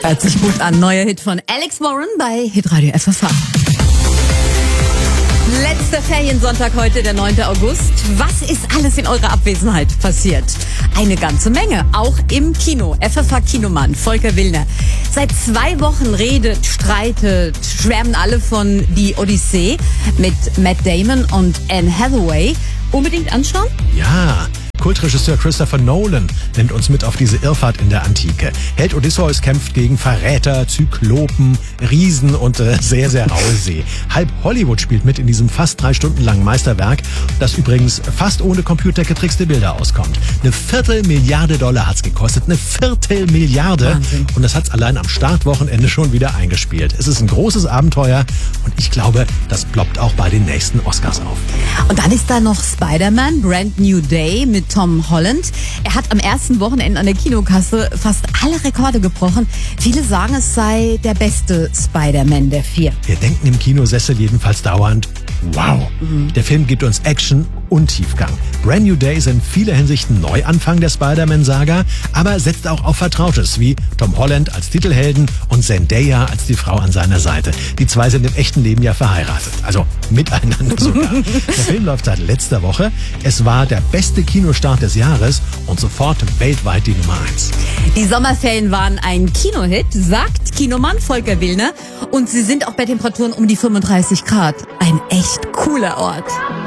Hört sich gut an. Neuer Hit von Alex Warren bei Hitradio FFH. Letzter Feriensonntag heute, der 9. August. Was ist alles in eurer Abwesenheit passiert? Eine ganze Menge, auch im Kino. FFH-Kinomann Volker Willner. Seit 2 Wochen redet, streitet, schwärmen alle von Die Odyssee mit Matt Damon und Anne Hathaway. Unbedingt anschauen? Ja. Kultregisseur Christopher Nolan nimmt uns mit auf diese Irrfahrt in der Antike. Held Odysseus kämpft gegen Verräter, Zyklopen, Riesen und sehr, sehr raue See. Halb Hollywood spielt mit in diesem fast 3 Stunden langen Meisterwerk, das übrigens fast ohne computergetrickste Bilder auskommt. $eine $250 Milliarden hat's gekostet. $eine $250 Milliarden. Wahnsinn. Und das hat's allein am Startwochenende schon wieder eingespielt. Es ist ein großes Abenteuer und ich glaube, das ploppt auch bei den nächsten Oscars auf. Und dann ist da noch Spider-Man, Brand New Day mit Tom Holland. Er hat am ersten Wochenende an der Kinokasse fast alle Rekorde gebrochen. Viele sagen, es sei der beste Spider-Man der 4. Wir denken im Kinosessel jedenfalls dauernd, wow. Der Film gibt uns Action und Tiefgang. Brand New Day ist in vieler Hinsicht ein Neuanfang der Spider-Man-Saga, aber setzt auch auf Vertrautes wie Tom Holland als Titelhelden und Zendaya als die Frau an seiner Seite. Die 2 sind im echten Leben ja verheiratet, also miteinander sogar. Der Film läuft seit letzter Woche. Es war der beste Kinostart des Jahres und sofort weltweit die Nummer 1. Die Sommerferien waren ein Kinohit, sagt Kinomann Volker Willner. Und sie sind auch bei Temperaturen um die 35 Grad. Ein echt cooler Ort.